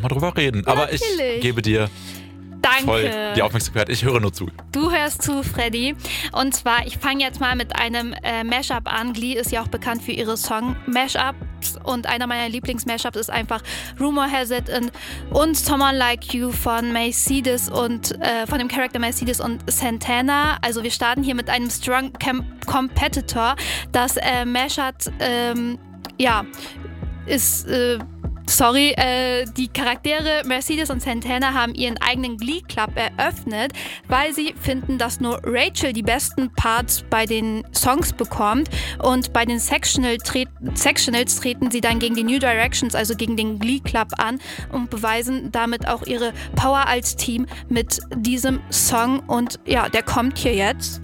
mal drüber reden. Aber ich gebe dir voll die Aufmerksamkeit. Ich höre nur zu. Du hörst zu, Freddy. Und zwar, ich fange jetzt mal mit einem Mashup an. Glee ist ja auch bekannt für ihre Song-Mashups. Und einer meiner Lieblings-Mashups ist einfach Rumor Has It und Someone Like You von Mercedes und von dem Charakter Mercedes und Santana. Also wir starten hier mit einem Strong Competitor. Das Mashup, ist... die Charaktere Mercedes und Santana haben ihren eigenen Glee Club eröffnet, weil sie finden, dass nur Rachel die besten Parts bei den Songs bekommt und bei den Sectionals treten sie dann gegen die New Directions, also gegen den Glee Club an und beweisen damit auch ihre Power als Team mit diesem Song und ja, der kommt hier jetzt.